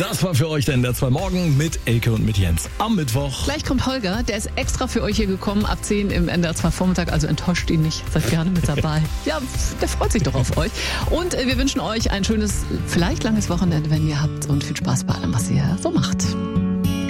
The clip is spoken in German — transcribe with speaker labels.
Speaker 1: Das war für euch der NDR 2 Morgen mit Elke und mit Jens am Mittwoch.
Speaker 2: Gleich kommt Holger, der ist extra für euch hier gekommen, ab 10 im NDR 2 Vormittag, also enttäuscht ihn nicht, seid gerne mit dabei. Ja, der freut sich doch auf euch. Und wir wünschen euch ein schönes, vielleicht langes Wochenende, wenn ihr habt, und viel Spaß bei allem, was ihr so macht.